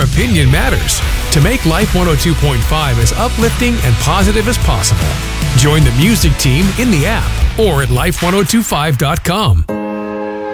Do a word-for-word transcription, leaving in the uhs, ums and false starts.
opinion matters to make Life one oh two point five as uplifting and positive as possible. Join the music team in the app or at life ten twenty-five dot com.